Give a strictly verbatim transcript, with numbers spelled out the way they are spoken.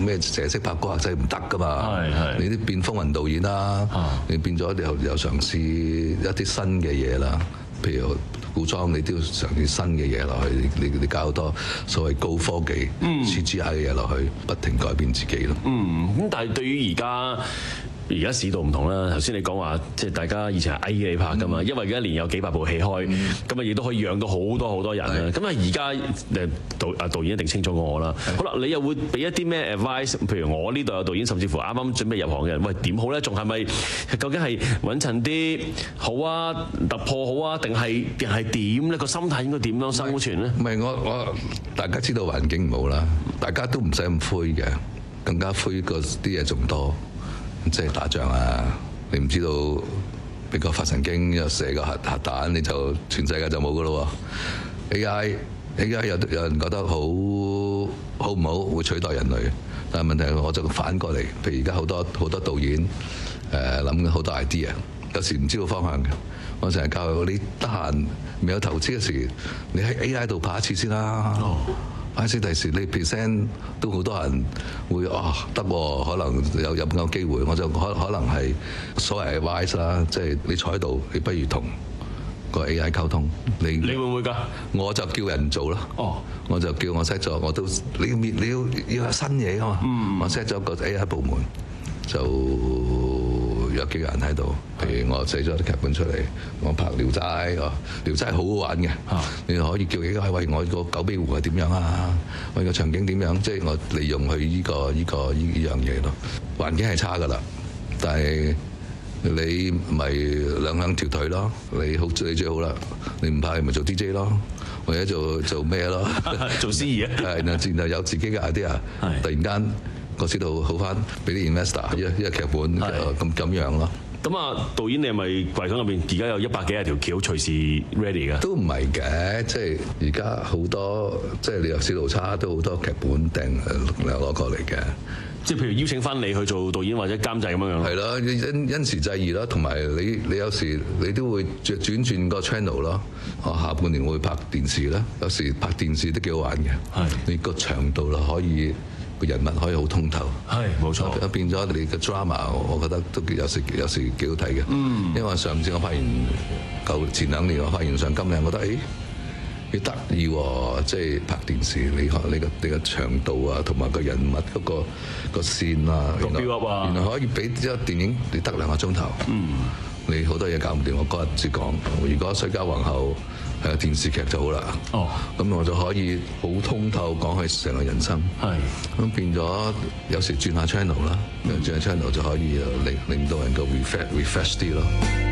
咩成日識拍古惑仔唔得噶嘛。 係係。 你啲變風雲導演啦，啊、你變咗又又嘗試一啲新嘅嘢啦。譬如古裝，你都要嘗試新嘅嘢落去，你你搞好多所謂高科技、嗯、C G I 嘅嘢落去，不停改變自己咯。 嗯，咁但係對於而家。而家市道唔同啦，頭先你講話即係大家以前係嗌你拍㗎嘛，嗯、因為而家一年有幾百部戲開，咁啊亦都可以養到好多好多人啦。咁啊而家誒導啊導演一定清楚過我啦。好啦，你又會俾一啲咩 advice？譬如我呢度有導演，甚至乎啱啱準備入行嘅人，喂點好咧？仲係咪究竟係穩陣啲好啊？突破好啊？定係定係點咧？個心態應該點樣生存咧？ 唔係我我大家知道環境唔好啦，大家都唔使咁灰嘅，更加灰個啲嘢仲多。即係打仗啊！你唔知道俾個發神經又射個核核彈，你就全世界就冇噶咯喎。A I A I 有有人覺得好好唔好，會取代人類，但係問題係我就反過嚟，譬如而家好多好多導演誒諗緊好多 idea，有時唔知道方向嘅。我成日教佢：你得閒未有投資嘅時，你喺 A I 度拍一次先啦。Oh. I C 第時你 present 都好多人會哦得喎，可能有有咁嘅機會，我就可可能係所謂 advice 啦，即係你坐喺度，你不如同個 A I 溝通。你你會唔會㗎？ 我就叫人做咯。哦，我就叫我 set 咗，我都你要你要要有新嘢㗎嘛。嗯，我 set 咗個 A I 部門就。有幾個人喺度，譬如我寫咗啲劇本出嚟，我拍《聊齋》哦，《聊齋》好好玩嘅，啊、你可以叫幾個喂，我個九尾狐係點樣啊？我個場景點樣？即係我利用佢依、這個依、這個依樣嘢咯。環境係差噶啦，但係你咪兩兩條腿咯。你好你最好啦，你唔怕咪做 D J 咯，或者做做咩咯？ 做司儀啊？ 係，然後有自己嘅 idea，突然間。個市道好翻，俾啲 investor 一一個劇本咁咁樣咯。 咁啊，導演你係咪櫃桶入邊而家有一百幾廿條橋隨時 ready 㗎？ 都唔係嘅，即係而家好多，即係你有市道差，都好多劇本訂誒攞過嚟嘅。 即係譬如邀請翻你去做導演或者監製咁樣樣。係咯，因因時制宜啦，同埋你你有時你都會轉轉轉個 channel 咯。我下半年我會拍電視啦，有時拍電視都幾好玩嘅。係你個長度啦，可以。個人物可以好通透， 係冇錯， 變咗你嘅 drama，我覺得都有時有時幾好睇嘅。嗯，因為上次我拍完舊前兩年我拍完上今年，我覺得誒幾得意喎，即係拍電視，你你個你個長度啊，同埋個人物嗰個個線啊， 個 build up 啊，原來可以俾一個電影你得兩個鐘頭。嗯，你好多嘢搞唔掂，我嗰日先講。如果《水家皇后》係個電視劇就好啦。哦，咁我就可以好通透講佢成個人生。係，咁變咗有時轉下 channel 啦，轉下 channel 就可以令令到人個 refresh refresh 啲咯。